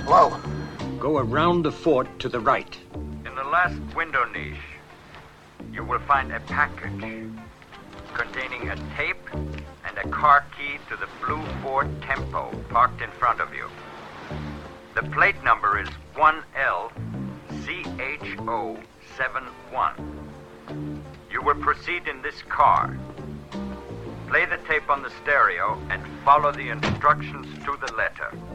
Whoa. Go around the fort to the right. In the last window niche, you will find a package containing a tape and a car key to the blue Ford Tempo parked in front of you. The plate number is 1LCHO71. You will proceed in this car. Play the tape on the stereo and follow the instructions to the letter.